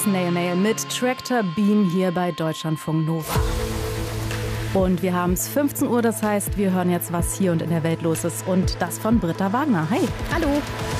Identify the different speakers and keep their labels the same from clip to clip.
Speaker 1: Snail Mail mit Tractor Beam hier bei Deutschlandfunk Nova. Und wir haben es 15 Uhr, das heißt, wir hören jetzt, was hier und in der Welt los ist. Und das von Britta Wagner. Hi.
Speaker 2: Hallo.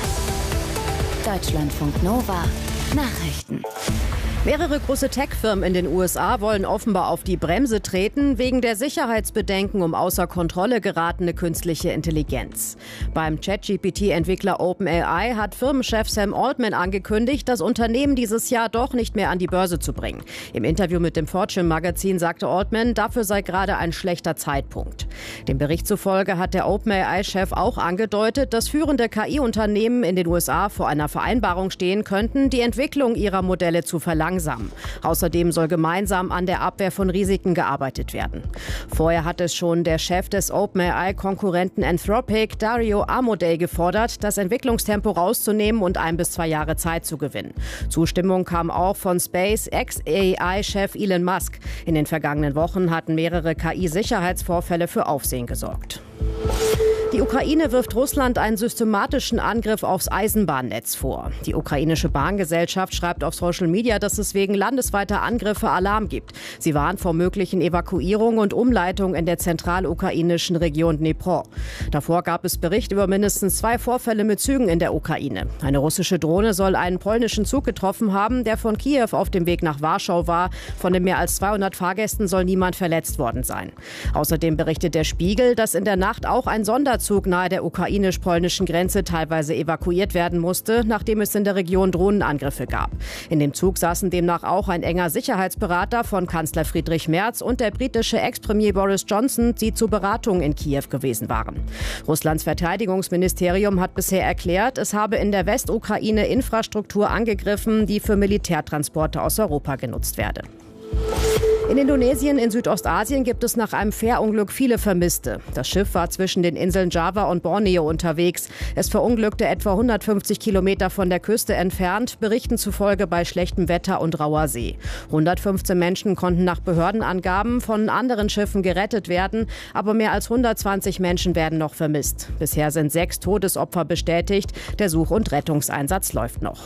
Speaker 2: Deutschlandfunk Nova. Nachrichten.
Speaker 3: Mehrere große Tech-Firmen in den USA wollen offenbar auf die Bremse treten, wegen der Sicherheitsbedenken um außer Kontrolle geratene künstliche Intelligenz. Beim ChatGPT-Entwickler OpenAI hat Firmenchef Sam Altman angekündigt, das Unternehmen dieses Jahr doch nicht mehr an die Börse zu bringen. Im Interview mit dem Fortune-Magazin sagte Altman, dafür sei gerade ein schlechter Zeitpunkt. Dem Bericht zufolge hat der OpenAI-Chef auch angedeutet, dass führende KI-Unternehmen in den USA vor einer Vereinbarung stehen könnten, die Entwicklung ihrer Modelle zu verlangsamen. Außerdem soll gemeinsam an der Abwehr von Risiken gearbeitet werden. Vorher hat es schon der Chef des OpenAI-Konkurrenten Anthropic, Dario Amodei, gefordert, das Entwicklungstempo rauszunehmen und 1 bis 2 Jahre Zeit zu gewinnen. Zustimmung kam auch von SpaceX-AI-Chef Elon Musk. In den vergangenen Wochen hatten mehrere KI-Sicherheitsvorfälle für Aufsehen gesorgt. Die Ukraine wirft Russland einen systematischen Angriff aufs Eisenbahnnetz vor. Die ukrainische Bahngesellschaft schreibt auf Social Media, dass es wegen landesweiter Angriffe Alarm gibt. Sie warnt vor möglichen Evakuierungen und Umleitungen in der zentralukrainischen Region Dnipro. Davor gab es Bericht über mindestens 2 Vorfälle mit Zügen in der Ukraine. Eine russische Drohne soll einen polnischen Zug getroffen haben, der von Kiew auf dem Weg nach Warschau war. Von den mehr als 200 Fahrgästen soll niemand verletzt worden sein. Außerdem berichtet der Spiegel, dass in der Nacht auch ein Sonderzug nahe der ukrainisch-polnischen Grenze teilweise evakuiert werden musste, nachdem es in der Region Drohnenangriffe gab. In dem Zug saßen demnach auch ein enger Sicherheitsberater von Kanzler Friedrich Merz und der britische Ex-Premier Boris Johnson, die zu Beratungen in Kiew gewesen waren. Russlands Verteidigungsministerium hat bisher erklärt, es habe in der Westukraine Infrastruktur angegriffen, die für Militärtransporte aus Europa genutzt werde. In Indonesien in Südostasien gibt es nach einem Fährunglück viele Vermisste. Das Schiff war zwischen den Inseln Java und Borneo unterwegs. Es verunglückte etwa 150 Kilometer von der Küste entfernt, Berichten zufolge bei schlechtem Wetter und rauer See. 115 Menschen konnten nach Behördenangaben von anderen Schiffen gerettet werden, aber mehr als 120 Menschen werden noch vermisst. Bisher sind 6 Todesopfer bestätigt. Der Such- und Rettungseinsatz läuft noch.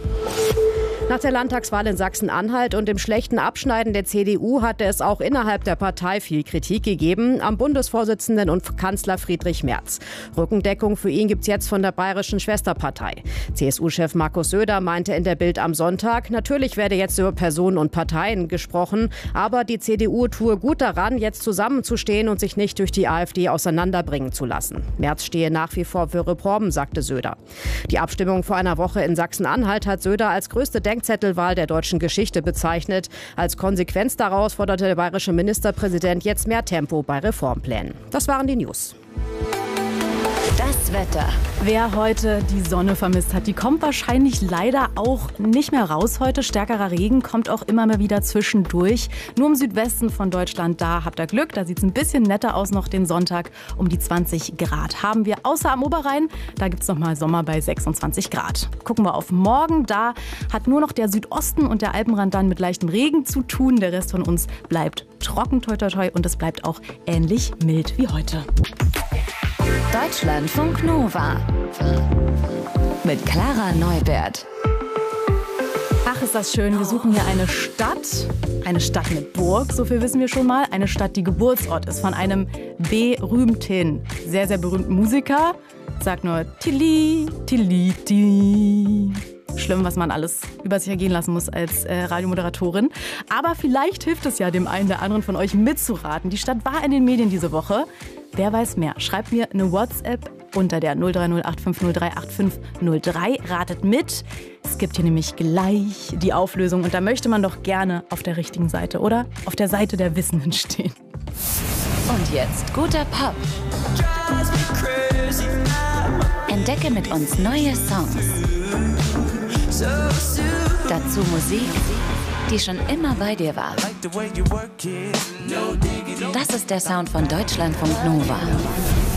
Speaker 3: Nach der Landtagswahl in Sachsen-Anhalt und dem schlechten Abschneiden der CDU hatte es auch innerhalb der Partei viel Kritik gegeben am Bundesvorsitzenden und Kanzler Friedrich Merz. Rückendeckung für ihn gibt's jetzt von der bayerischen Schwesterpartei. CSU-Chef Markus Söder meinte in der Bild am Sonntag, natürlich werde jetzt über Personen und Parteien gesprochen, aber die CDU tue gut daran, jetzt zusammenzustehen und sich nicht durch die AfD auseinanderbringen zu lassen. Merz stehe nach wie vor für Reformen, sagte Söder. Die Abstimmung vor einer Woche in Sachsen-Anhalt hat Söder als größte Denkzettelwahl der deutschen Geschichte bezeichnet. Als Konsequenz daraus forderte der bayerische Ministerpräsident jetzt mehr Tempo bei Reformplänen. Das waren die News.
Speaker 2: Das Wetter.
Speaker 1: Wer heute die Sonne vermisst hat, die kommt wahrscheinlich leider auch nicht mehr raus heute. Stärkerer Regen kommt auch immer mal wieder zwischendurch. Nur im Südwesten von Deutschland, da habt ihr Glück. Da sieht es ein bisschen netter aus noch den Sonntag. Um die 20 Grad haben wir. Außer am Oberrhein, da gibt es nochmal Sommer bei 26 Grad. Gucken wir auf morgen. Da hat nur noch der Südosten und der Alpenrand dann mit leichtem Regen zu tun. Der Rest von uns bleibt trocken, toi toi toi. Und es bleibt auch ähnlich mild wie heute.
Speaker 2: Deutschlandfunk Nova mit Clara Neubert.
Speaker 1: Ach, ist das schön. Wir suchen hier eine Stadt mit Burg, so viel wissen wir schon mal. Eine Stadt, die Geburtsort ist von einem berühmten, sehr, sehr berühmten Musiker. Sagt nur Tilly, Tilly, Tilly. Schlimm, was man alles über sich ergehen lassen muss als Radiomoderatorin. Aber vielleicht hilft es ja dem einen oder anderen von euch mitzuraten. Die Stadt war in den Medien diese Woche. Wer weiß mehr? Schreibt mir eine WhatsApp unter der 03085038503. Ratet mit. Es gibt hier nämlich gleich die Auflösung. Und da möchte man doch gerne auf der richtigen Seite oder auf der Seite der Wissenden stehen.
Speaker 2: Und jetzt guter Pop. Entdecke mit uns neue Songs. Dazu Musik, die schon immer bei dir war. Das ist der Sound von Deutschlandfunk Nova.